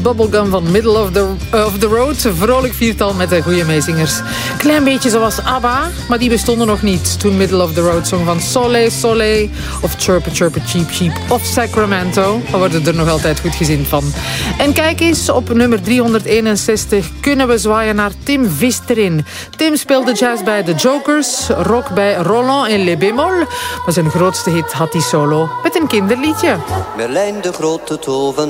Bubblegum van Middle of the Road. Vrolijk viertal met de goede meezingers. Klein beetje zoals ABBA, maar die bestonden nog niet toen Middle of the Road zong van Soleil, Soleil of Chirpe, Chirpe, Cheep, Cheep of Sacramento. We worden er nog altijd goed gezind van. En kijk eens, op nummer 361 kunnen we zwaaien naar Tim Visterin. Tim speelde jazz bij The Jokers, rock bij Roland en Les Bémol. Maar zijn grootste hit had hij solo met een kinderliedje. Merlijn de grote tovenaar